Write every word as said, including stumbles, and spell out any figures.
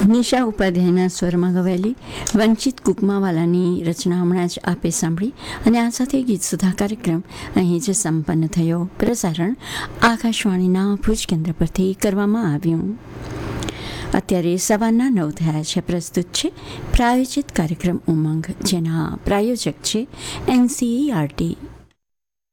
નિશા ઉપાધ્યાયના સ્વરમાં ગવાયેલી વંચિત કુકમાવાલાની રચના હમણાં જ આપે સાંભળી અને આ સાથે ગીત સુધા કાર્યક્રમ અહીં જ સંપન્ન થયો. પ્રસારણ આકાશવાણીના ભુજ કેન્દ્ર પરથી કરવામાં આવ્યું. અત્યારે સવારના નવ થયા છે. પ્રસ્તુત છે પ્રાયોજિત કાર્યક્રમ ઉમંગ, જેના પ્રાયોજક છે N C E R T.